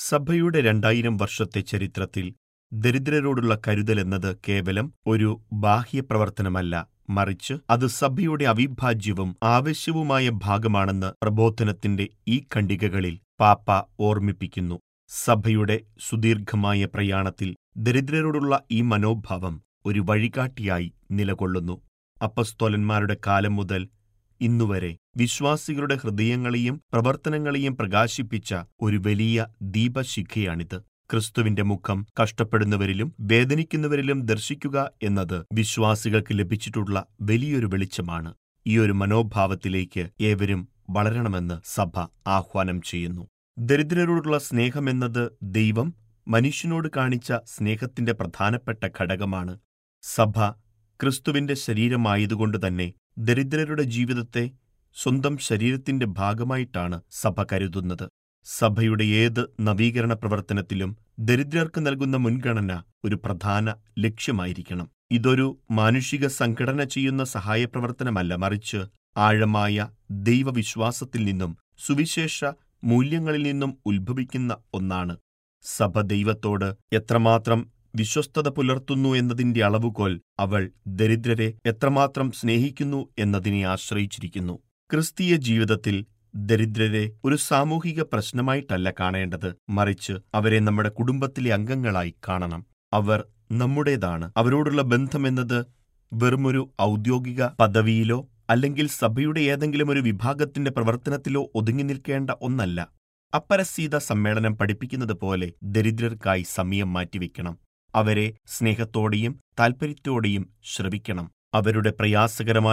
സഭയുടെ 2000 വർഷത്തെ ചരിത്രത്തിൽ ദരിദ്രരോടുള്ള കരുതലെന്നത് കേവലം ഒരു ബാഹ്യപ്രവർത്തനമല്ല, മറിച്ച് അത് സഭയുടെ അവിഭാജ്യവും ആവശ്യവുമായ ഭാഗമാണെന്ന് പ്രബോധനത്തിന്റെ ഈ ഖണ്ഡികകളിൽ പാപ്പ ഓർമ്മിപ്പിക്കുന്നു. സഭയുടെ സുദീർഘമായ പ്രയാണത്തിൽ ദരിദ്രരോടുള്ള ഈ മനോഭാവം ഒരു വഴികാട്ടിയായി നിലകൊള്ളുന്നു. അപ്പസ്തോലന്മാരുടെ കാലം മുതൽ ഇന്നുവരെ വിശ്വാസികളുടെ ഹൃദയങ്ങളെയും പ്രവർത്തനങ്ങളെയും പ്രകാശിപ്പിച്ച ഒരു വലിയ ദീപശിഖയാണിത്. ക്രിസ്തുവിന്റെ മുഖം കഷ്ടപ്പെടുന്നവരിലും വേദനിക്കുന്നവരിലും ദർശിക്കുക എന്നത് വിശ്വാസികൾക്ക് ലഭിച്ചിട്ടുള്ള വലിയൊരു വെളിച്ചമാണ്. ഈയൊരു മനോഭാവത്തിലേക്ക് ഏവരും വളരണമെന്ന് സഭ ആഹ്വാനം ചെയ്യുന്നു. ദരിദ്രരോടുള്ള സ്നേഹമെന്നത് ദൈവം മനുഷ്യനോട് കാണിച്ച സ്നേഹത്തിന്റെ പ്രധാനപ്പെട്ട ഘടകമാണ്. സഭ ക്രിസ്തുവിന്റെ ശരീരമായതുകൊണ്ടുതന്നെ ദരിദ്രരുടെ ജീവിതത്തെ സ്വന്തം ശരീരത്തിന്റെ ഭാഗമായിട്ടാണ് സഭ കരുതുന്നത്. സഭയുടെ ഏത് നവീകരണ പ്രവർത്തനത്തിലും ദരിദ്രർക്ക് നൽകുന്ന മുൻഗണന ഒരു പ്രധാന ലക്ഷ്യമായിരിക്കണം. ഇതൊരു മാനുഷിക സംഘടന ചെയ്യുന്ന സഹായപ്രവർത്തനമല്ല, മറിച്ച് ആഴമായ ദൈവവിശ്വാസത്തിൽ നിന്നും സുവിശേഷ മൂല്യങ്ങളിൽ നിന്നും ഉത്ഭവിക്കുന്ന ഒന്നാണ്. സഭ ദൈവത്തോട് എത്രമാത്രം വിശ്വസ്തത പുലർത്തുന്നു എന്നതിന്റെ അളവുകോൽ അവൾ ദരിദ്രരെ എത്രമാത്രം സ്നേഹിക്കുന്നു എന്നതിനെ ആശ്രയിച്ചിരിക്കുന്നു. ക്രിസ്തീയ ജീവിതത്തിൽ ദരിദ്രരെ ഒരു സാമൂഹിക പ്രശ്നമായിട്ടല്ല കാണേണ്ടത്, മറിച്ച് അവരെ നമ്മുടെ കുടുംബത്തിലെ അംഗങ്ങളായി കാണണം. അവർ നമ്മുടേതാണ്. അവരോടുള്ള ബന്ധമെന്നത് വെറുമൊരു ഔദ്യോഗിക പദവിയിലോ അല്ലെങ്കിൽ സഭയുടെ ഏതെങ്കിലും ഒരു വിഭാഗത്തിന്റെ പ്രവർത്തനത്തിലോ ഒതുങ്ങി നിൽക്കേണ്ട ഒന്നല്ല. അപ്പരസീത സമ്മേളനം പഠിപ്പിക്കുന്നത് പോലെ ദരിദ്രർക്കായി സമയം മാറ്റിവെക്കണം. അവരെ സ്നേഹത്തോടെയും താൽപര്യത്തോടെയും ശ്രവിക്കണം. അവരുടെ പ്രയാസകരമായ